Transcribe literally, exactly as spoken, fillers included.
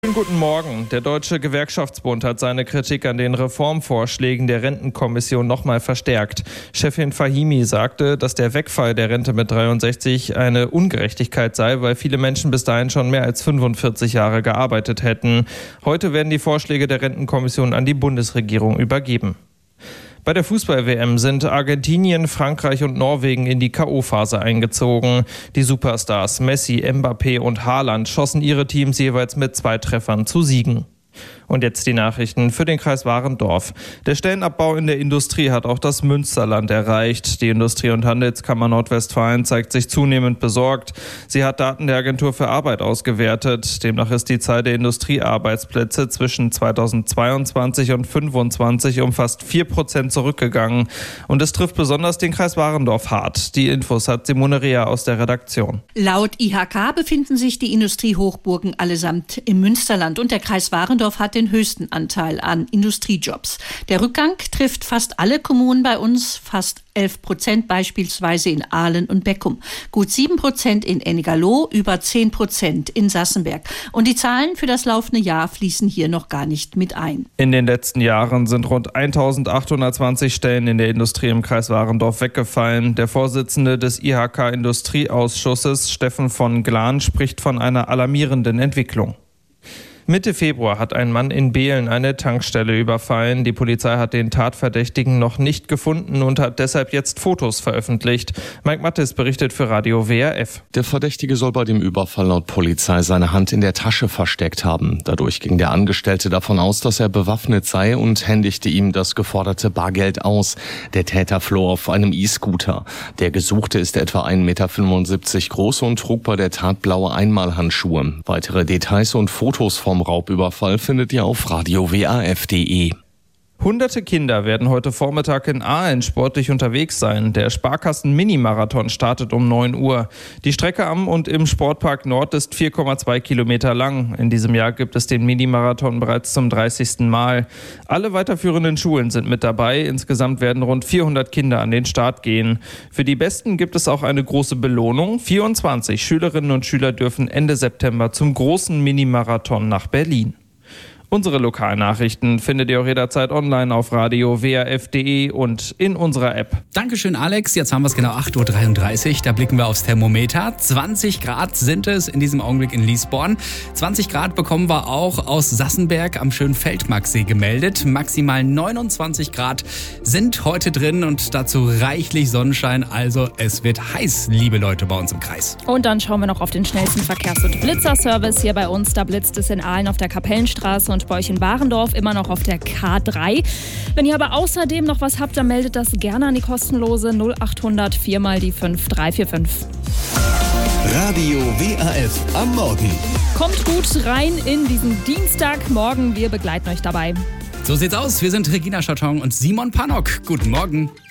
Guten Morgen. Der Deutsche Gewerkschaftsbund hat seine Kritik an den Reformvorschlägen der Rentenkommission nochmal verstärkt. Chefin Fahimi sagte, dass der Wegfall der Rente mit dreiundsechzig eine Ungerechtigkeit sei, weil viele Menschen bis dahin schon mehr als fünfundvierzig Jahre gearbeitet hätten. Heute werden die Vorschläge der Rentenkommission an die Bundesregierung übergeben. Bei der Fußball-W M sind Argentinien, Frankreich und Norwegen in die K O-Phase eingezogen. Die Superstars Messi, Mbappé und Haaland schossen ihre Teams jeweils mit zwei Treffern zu Siegen. Und jetzt die Nachrichten für den Kreis Warendorf. Der Stellenabbau in der Industrie hat auch das Münsterland erreicht. Die Industrie- und Handelskammer Nordwestfalen zeigt sich zunehmend besorgt. Sie hat Daten der Agentur für Arbeit ausgewertet. Demnach ist die Zahl der Industriearbeitsplätze zwischen zweitausendzweiundzwanzig und fünfundzwanzig um fast vier Prozent zurückgegangen. Und es trifft besonders den Kreis Warendorf hart. Die Infos hat Simone Rea aus der Redaktion. Laut I H K befinden sich die Industriehochburgen allesamt im Münsterland und der Kreis Warendorf hat den höchsten Anteil an Industriejobs. Der Rückgang trifft fast alle Kommunen bei uns, fast elf Prozent beispielsweise in Ahlen und Beckum, gut sieben Prozent in Ennigerloh, über zehn Prozent in Sassenberg. Und die Zahlen für das laufende Jahr fließen hier noch gar nicht mit ein. In den letzten Jahren sind rund eintausendachthundertzwanzig Stellen in der Industrie im Kreis Warendorf weggefallen. Der Vorsitzende des I H K-Industrieausschusses, Steffen von Glan, spricht von einer alarmierenden Entwicklung. Mitte Februar hat ein Mann in Behlen eine Tankstelle überfallen. Die Polizei hat den Tatverdächtigen noch nicht gefunden und hat deshalb jetzt Fotos veröffentlicht. Mike Mattes berichtet für Radio W R F. Der Verdächtige soll bei dem Überfall laut Polizei seine Hand in der Tasche versteckt haben. Dadurch ging der Angestellte davon aus, dass er bewaffnet sei und händigte ihm das geforderte Bargeld aus. Der Täter floh auf einem E-Scooter. Der Gesuchte ist etwa ein Meter fünfundsiebzig groß und trug bei der Tat blaue Einmalhandschuhe. Weitere Details und Fotos vom Raubüberfall findet ihr auf radio w a f punkt d e. Hunderte Kinder werden heute Vormittag in Aalen sportlich unterwegs sein. Der Sparkassen-Mini-Marathon startet um neun Uhr. Die Strecke am und im Sportpark Nord ist vier Komma zwei Kilometer lang. In diesem Jahr gibt es den Mini-Marathon bereits zum dreißigsten Mal. Alle weiterführenden Schulen sind mit dabei. Insgesamt werden rund vierhundert Kinder an den Start gehen. Für die Besten gibt es auch eine große Belohnung. vierundzwanzig Schülerinnen und Schüler dürfen Ende September zum großen Mini-Marathon nach Berlin. Unsere Lokalnachrichten findet ihr auch jederzeit online auf radio w r f punkt d e und in unserer App. Dankeschön, Alex. Jetzt haben wir es genau acht Uhr dreiunddreißig. Da blicken wir aufs Thermometer. zwanzig Grad sind es in diesem Augenblick in Liesborn. zwanzig Grad bekommen wir auch aus Sassenberg am schönen Feldmarksee gemeldet. Maximal neunundzwanzig Grad sind heute drin und dazu reichlich Sonnenschein. Also es wird heiß, liebe Leute, bei uns im Kreis. Und dann schauen wir noch auf den schnellsten Verkehrs- und Blitzerservice hier bei uns. Da blitzt es in Aalen auf der Kapellenstraße und bei euch in Warendorf immer noch auf der K drei. Wenn ihr aber außerdem noch was habt, dann meldet das gerne an die kostenlose null acht hundert vier mal die fünf drei vier fünf. Radio W R F am Morgen. Kommt gut rein in diesen Dienstagmorgen. Wir begleiten euch dabei. So sieht's aus. Wir sind Regina Scharton und Simon Pannock. Guten Morgen.